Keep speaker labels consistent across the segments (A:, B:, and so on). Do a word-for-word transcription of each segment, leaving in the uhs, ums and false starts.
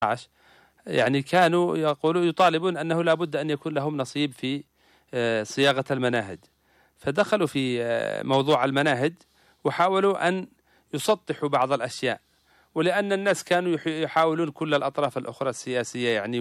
A: عشر يعني كانوا يقولوا يطالبون أنه لا بد أن يكون لهم نصيب في صياغة المناهج، فدخلوا في موضوع المناهج وحاولوا أن يسطحوا بعض الأشياء، ولأن الناس كانوا يحاولون كل الأطراف الأخرى السياسية يعني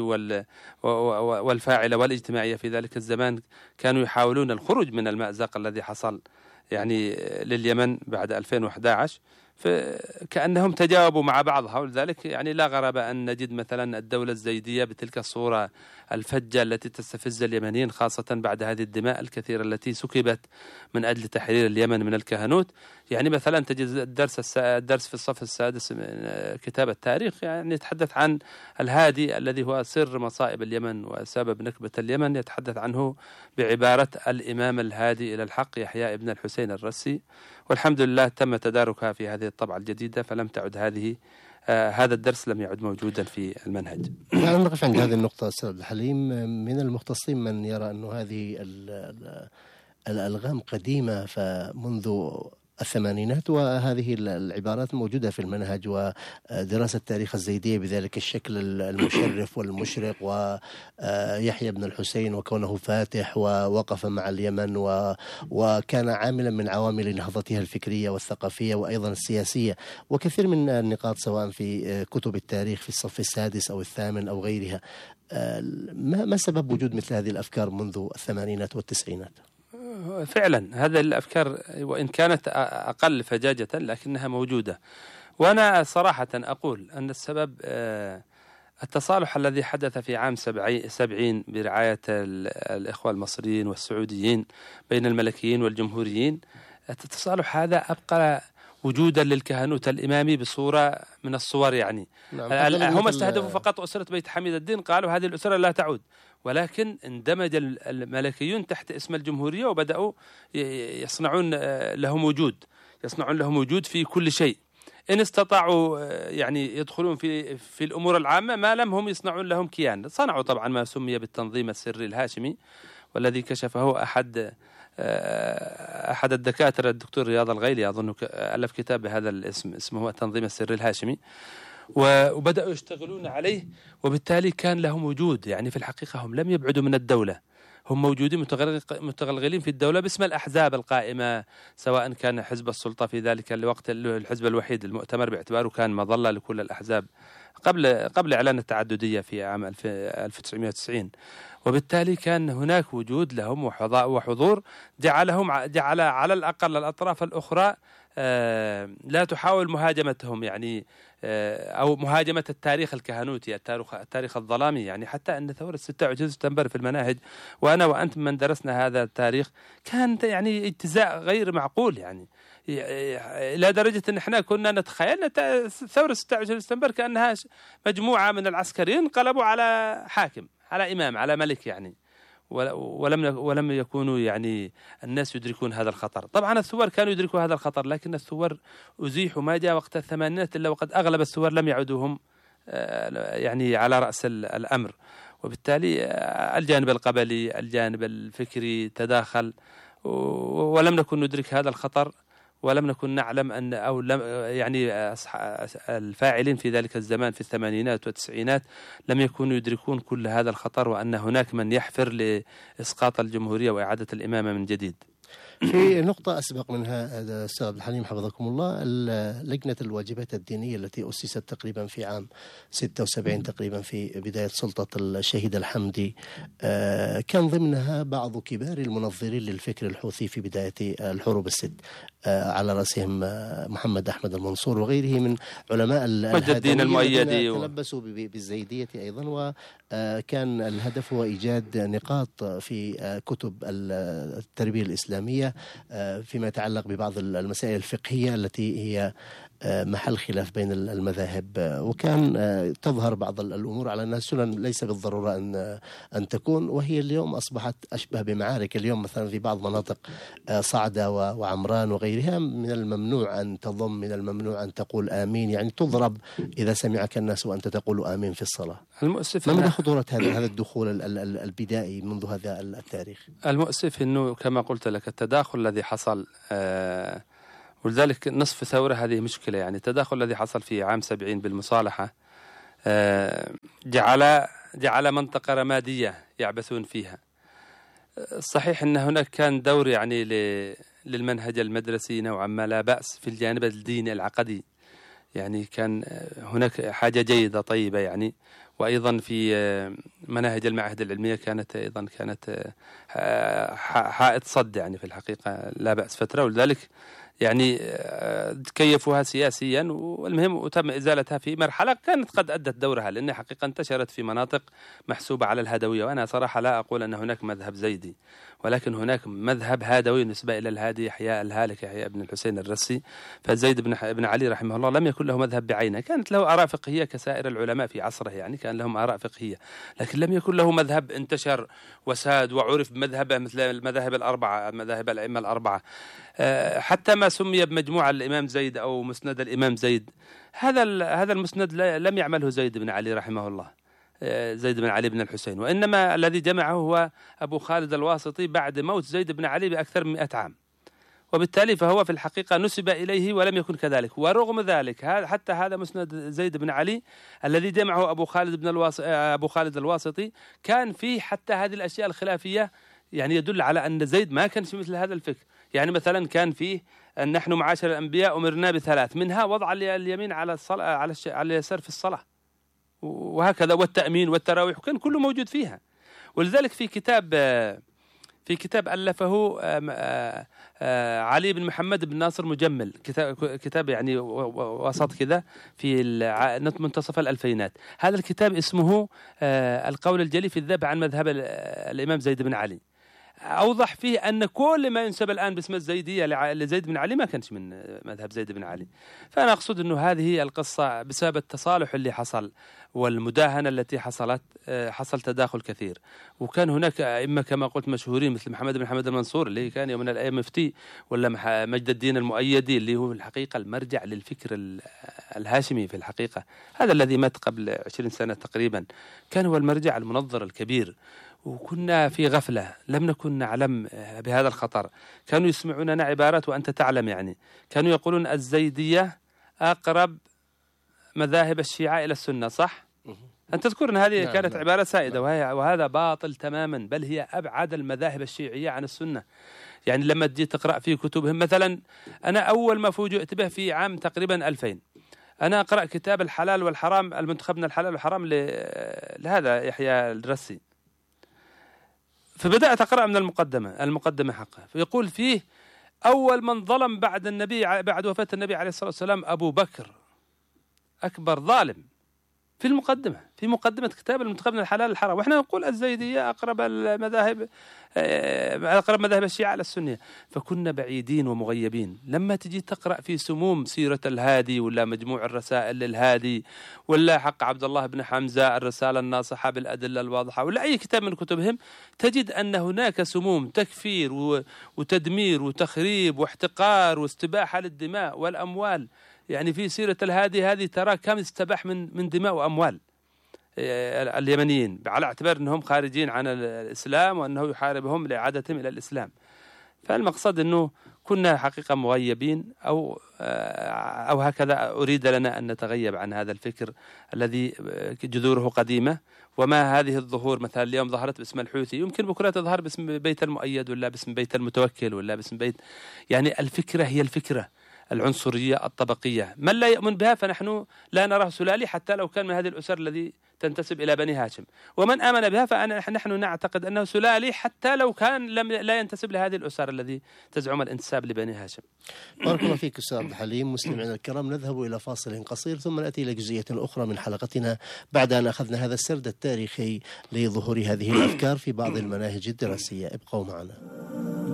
A: والفاعلة والاجتماعية في ذلك الزمان كانوا يحاولون الخروج من المأزق الذي حصل يعني لليمن بعد ألفين وأحد عشر، فكأنهم تجاوبوا مع بعضها، ولذلك يعني لا غرابة أن نجد مثلا الدولة الزيدية بتلك الصورة الفجة التي تستفز اليمنيين، خاصة بعد هذه الدماء الكثيرة التي سكبت من أجل تحرير اليمن من الكهنوت. يعني مثلا تجد الدرس الدرس في الصف السادس من كتاب التاريخ يعني يتحدث عن الهادي الذي هو سر مصائب اليمن وسبب نكبة اليمن، يتحدث عنه بعبارة الإمام الهادي إلى الحق يحيى ابن الحسين الرسي، والحمد لله تم تداركها في هذه الطبعة الجديدة، فلم تعد هذه آه هذا الدرس لم يعد موجودا في المنهج.
B: نحن نقف عند هذه النقطة أستاذ عبد الحليم. من المختصين من يرى أن هذه الألغام قديمة فمنذ الثمانينات، وهذه العبارات موجودة في المنهج ودراسة تاريخ الزيدية بذلك الشكل المشرف والمشرق، ويحيى بن الحسين وكونه فاتح ووقف مع اليمن وكان عاملا من عوامل نهضتها الفكرية والثقافية وأيضا السياسية، وكثير من النقاط سواء في كتب التاريخ في الصف السادس أو الثامن أو غيرها. ما سبب وجود مثل هذه الأفكار منذ الثمانينات والتسعينات؟
A: فعلا هذه الأفكار وإن كانت أقل فجاجة لكنها موجودة، وأنا صراحة أقول أن السبب التصالح الذي حدث في عام سبعين برعاية الإخوة المصريين والسعوديين بين الملكيين والجمهوريين. التصالح هذا أبقى وجودا للكهنوت الإمامي بصورة من الصور، يعني نعم. هم استهدفوا فقط أسرة بيت حميد الدين، قالوا هذه الأسرة لا تعود، ولكن اندمج الملكيون تحت اسم الجمهورية وبدأوا يصنعون لهم وجود يصنعون لهم وجود في كل شيء. إن استطاعوا يعني يدخلون في في الأمور العامة، ما لم هم يصنعون لهم كيان. صنعوا طبعا ما سمي بالتنظيم السري الهاشمي، والذي كشفه أحد أحد الدكاترة الدكتور رياض الغيلي، أظن ألف كتاب بهذا الاسم اسمه التنظيم السري الهاشمي، وبدأوا يشتغلون عليه، وبالتالي كان لهم وجود. يعني في الحقيقة هم لم يبعدوا من الدولة، هم موجودين متغلغلين في الدولة باسم الأحزاب القائمة، سواء كان حزب السلطة في ذلك الوقت الحزب الوحيد المؤتمر باعتباره كان مظلة لكل الأحزاب قبل قبل إعلان التعددية في عام ألف وتسعمائة وتسعين، وبالتالي كان هناك وجود لهم وحضور جعلهم جعل على الأقل الأطراف الأخرى لا تحاول مهاجمتهم، يعني أو مهاجمة التاريخ الكهنوتي التاريخ التاريخ الظلامي. يعني حتى أن ثورة ستة وعشرين سبتمبر في المناهج، وأنا وأنت من درسنا هذا التاريخ، كان يعني اجتزاء غير معقول، يعني إلى درجة أن احنا كنا نتخيل ثورة ستة وعشرين سبتمبر كأنها مجموعة من العسكريين قلبوا على حاكم، على إمام، على ملك، يعني ولم ولم يكونوا يعني الناس يدركون هذا الخطر. طبعا الثوار كانوا يدركوا هذا الخطر، لكن الثوار أزيحوا ما جاء وقت الثمانينات إلا وقد أغلب الثوار لم يعودوا هم يعني على رأس الأمر، وبالتالي الجانب القبلي الجانب الفكري تداخل، ولم نكن ندرك هذا الخطر، ولم نكن نعلم أن أو لم يعني الفاعلين في ذلك الزمان في الثمانينات والتسعينات لم يكونوا يدركون كل هذا الخطر، وأن هناك من يحفر لإسقاط الجمهورية وإعادة الإمامة من جديد.
B: في نقطة أسبق منها أستاذ عبد الحليم حفظكم الله، لجنة الواجبات الدينية التي أسست تقريبا في عام ستة وسبعين تقريبا في بداية سلطة الشهيد الحمدي، كان ضمنها بعض كبار المنظرين للفكر الحوثي في بداية الحروب الست، على رأسهم محمد أحمد المنصور وغيره من علماء
A: الدين المؤيدي،
B: تلبسوا بالزيدية أيضا، وكان الهدف هو إيجاد نقاط في كتب التربية الإسلامية فيما يتعلق ببعض المسائل الفقهية التي هي محل خلاف بين المذاهب، وكان تظهر بعض الأمور على أنها سنن ليس بالضرورة أن أن تكون، وهي اليوم أصبحت أشبه بمعارك. اليوم مثلا في بعض مناطق صعدة وعمران وغيرها من الممنوع أن تضم، من الممنوع أن تقول آمين، يعني تضرب إذا سمعك الناس وأنت تقول آمين في الصلاة.
A: المؤسف
B: ما مدى خطورة هذا هذا الدخول البدائي منذ هذا التاريخ؟
A: المؤسف أنه كما قلت لك التداخل الذي حصل، آه ولذلك نصف ثورة هذه مشكلة. يعني التداخل الذي حصل في عام سبعين بالمصالحة جعل جعل منطقة رمادية يعبثون فيها. صحيح أن هناك كان دور يعني للمنهج المدرسي نوعا ما لا بأس في الجانب الديني العقدي، يعني كان هناك حاجة جيدة طيبة يعني. وأيضا في مناهج المعاهد العلمية كانت أيضا كانت حائط صد يعني في الحقيقة لا بأس فترة، ولذلك يعني كيفوها سياسيا، والمهم وتم إزالتها في مرحلة كانت قد أدت دورها، لأنها حقيقة انتشرت في مناطق محسوبة على الهادوية. وأنا صراحة لا أقول أن هناك مذهب زيدي، ولكن هناك مذهب هادوي نسبة إلى الهادي يحيى الهالك يحيى بن الحسين الرسي. فزيد بن بن علي رحمه الله لم يكن له مذهب بعينه، كانت له آراء فقهية كسائر العلماء في عصره، يعني كان لهم آراء فقهية، لكن لم يكن له مذهب انتشر وساد وعرف بمذهبه مثل المذاهب الأربعة، مذاهب الأئمة الأربعة. حتى ما سمي بمجموعة الإمام زيد أو مسند الإمام زيد، هذا هذا المسند لم يعمله زيد بن علي رحمه الله، زيد بن علي بن الحسين، وإنما الذي جمعه هو أبو خالد الواسطي بعد موت زيد بن علي بأكثر من مئة عام، وبالتالي فهو في الحقيقة نسب إليه ولم يكن كذلك. ورغم ذلك حتى هذا مسند زيد بن علي الذي جمعه أبو خالد بن الواس أبو خالد الواسطي كان فيه حتى هذه الأشياء الخلافية، يعني يدل على أن زيد ما كان في مثل هذا الفكر. يعني مثلا كان فيه أن نحن معاشر الأنبياء أمرنا بثلاث، منها وضع اليمين على الصلاة على على اليسار في الصلاة، وهكذا، والتأمين والتراويح كان كله موجود فيها. ولذلك في كتاب في كتاب ألفه علي بن محمد بن ناصر مجمل، كتاب كتاب يعني وسط كذا في منتصف الألفينات. هذا الكتاب اسمه القول الجلي في الذب عن مذهب الإمام زيد بن علي. أوضح فيه أن كل ما ينسب الآن باسم الزيدية لزيد بن علي ما كانش من مذهب زيد بن علي. فأنا أقصد أنه هذه هي القصة بسبب التصالح اللي حصل والمداهنة التي حصلت، حصل تداخل كثير. وكان هناك أئمة كما قلت مشهورين مثل محمد بن حمد المنصور اللي كان يوم من الأيام مفتي، ولا مجد الدين المؤيدي اللي هو الحقيقة المرجع للفكر الهاشمي في الحقيقة، هذا الذي مات قبل عشرين سنة تقريبا، كان هو المرجع المنظر الكبير. وكنا في غفلة، لم نكن نعلم بهذا الخطر. كانوا يسمعوننا عبارات وأنت تعلم، يعني كانوا يقولون الزيدية أقرب مذاهب الشيعة إلى السنة، صح؟ أنت تذكر أن هذه نعم كانت نعم عبارة سائدة، وهي وهذا باطل تماما، بل هي أبعد المذاهب الشيعية عن السنة. يعني لما تجي تقرأ في كتبهم، مثلا أنا أول ما فوجئت به في عام تقريبا ألفين، أنا أقرأ كتاب الحلال والحرام، المنتخب من الحلال والحرام لهذا يحيى الرسي، فبدأت أقرأ من المقدمة المقدمة حقه، فيقول فيه أول من ظلم بعد النبي بعد وفاة النبي عليه الصلاة والسلام أبو بكر، أكبر ظالم، في المقدمة في مقدمة كتاب المنتخب من الحلال والحرام. وإحنا نقول الزيدية أقرب المذاهب أقرب مذاهب الشيعة على السنة، فكنا بعيدين ومغيبين. لما تجي تقرأ في سموم سيرة الهادي، ولا مجموع الرسائل للهادي، ولا حق عبد الله بن حمزة الرسالة الناصحة بالأدلة الواضحة، ولا أي كتاب من كتبهم، تجد أن هناك سموم تكفير وتدمير وتخريب واحتقار واستباحة للدماء والأموال. يعني في سيرة الهادي هذه ترى كم استباح من من دماء وأموال اليمنيين، على اعتبار أنهم خارجين عن الإسلام وأنه يحاربهم لإعادتهم إلى الإسلام. فالمقصد أنه كنا حقيقة مغيبين، أو أو هكذا أريد لنا أن نتغيب عن هذا الفكر الذي جذوره قديمة. وما هذه الظهور مثلا اليوم ظهرت باسم الحوثي، يمكن بكرة تظهر باسم بيت المؤيد، ولا باسم بيت المتوكل، ولا باسم بيت، يعني الفكرة هي الفكرة العنصرية الطبقية. من لا يؤمن بها فنحن لا نراه سلالي، حتى لو كان من هذه الأسر الذي تنتسب إلى بني هاشم. ومن آمن بها فنحن نعتقد أنه سلالي، حتى لو كان لم لا ينتسب لهذه الأسر الذي تزعم الانتساب لبني هاشم.
B: بارك الله فيك أستاذ عبد الحليم. مستمعينا الكرام، نذهب إلى فاصل قصير ثم نأتي إلى جزئية أخرى من حلقتنا بعد أن أخذنا هذا السرد التاريخي لظهور هذه الأفكار في بعض المناهج الدراسية. ابقوا معنا.